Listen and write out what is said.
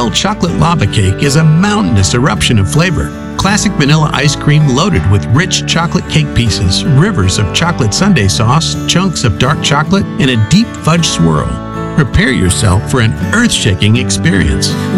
Real chocolate lava cake is a mountainous eruption of flavor. Classic vanilla ice cream loaded with rich chocolate cake pieces, rivers of chocolate sundae sauce, chunks of dark chocolate, and a deep fudge swirl. Prepare yourself for an earth-shaking experience.